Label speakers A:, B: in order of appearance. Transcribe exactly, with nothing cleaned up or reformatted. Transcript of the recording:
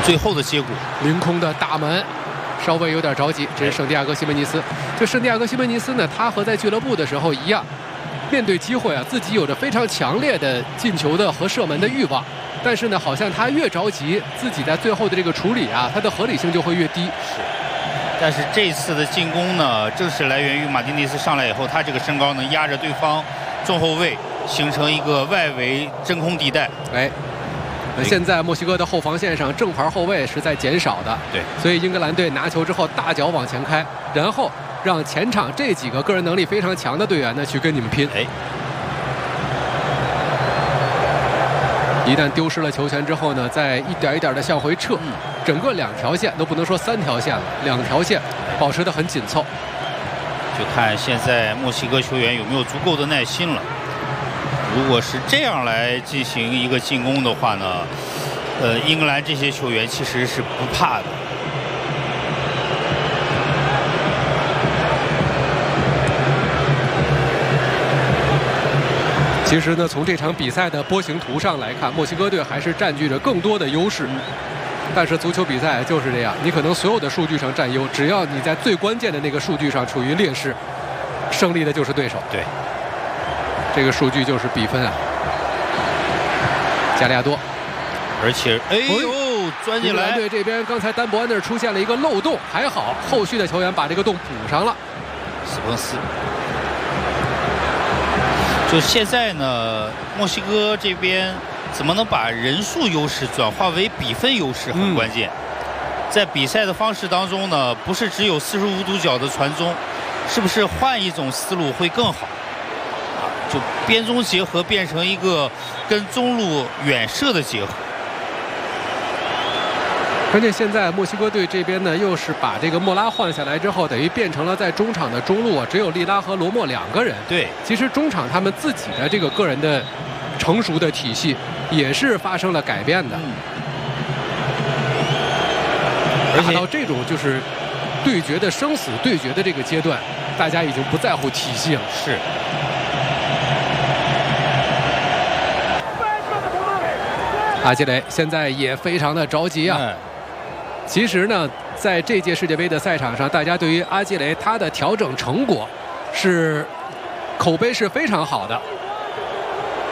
A: 最后的结果。
B: 凌空的大门。稍微有点着急，这是圣地亚哥西门尼斯。这圣地亚哥西门尼斯呢，他和在俱乐部的时候一样，面对机会啊，自己有着非常强烈的进球的和射门的欲望。但是呢，好像他越着急，自己在最后的这个处理啊，他的合理性就会越低。
A: 是。但是这次的进攻呢，正是来源于马丁内斯上来以后，他这个身高能压着对方中后卫，形成一个外围真空地带。
B: 哎。现在墨西哥的后防线上正牌后卫是在减少的，
A: 对，
B: 所以英格兰队拿球之后大脚往前开，然后让前场这几个个人能力非常强的队员呢去跟你们拼。
A: 哎，
B: 一旦丢失了球权之后呢，再一点一点的向回撤，嗯、整个两条线都不能说三条线了，两条线保持得很紧凑。
A: 就看现在墨西哥球员有没有足够的耐心了。如果是这样来进行一个进攻的话呢，呃，英格兰这些球员其实是不怕的。
B: 其实呢，从这场比赛的波形图上来看，墨西哥队还是占据着更多的优势。但是足球比赛就是这样，你可能所有的数据上占优，只要你在最关键的那个数据上处于劣势，胜利的就是对手。
A: 对。
B: 这个数据就是比分啊，加利亚多，
A: 而且哎呦，钻进来！英格兰
B: 队这边刚才丹伯安那儿出现了一个漏洞，还好后续的球员把这个洞补上了。
A: 斯彭斯，就现在呢，墨西哥这边怎么能把人数优势转化为比分优势很关键。嗯、在比赛的方式当中呢，不是只有四十五度角的传中，是不是换一种思路会更好？就边中结合变成一个跟中路远射的结合。
B: 关键现在墨西哥队这边呢，又是把这个莫拉换下来之后，等于变成了在中场的中路啊，只有利拉和罗莫两个人。
A: 对，
B: 其实中场他们自己的这个个人的成熟的体系也是发生了改变的。嗯、而且到这种就是对决的生死对决的这个阶段，大家已经不在乎体系了。
A: 是。
B: 阿基雷现在也非常的着急啊。嗯、其实呢，在这届世界杯的赛场上，大家对于阿基雷他的调整成果是口碑是非常好的。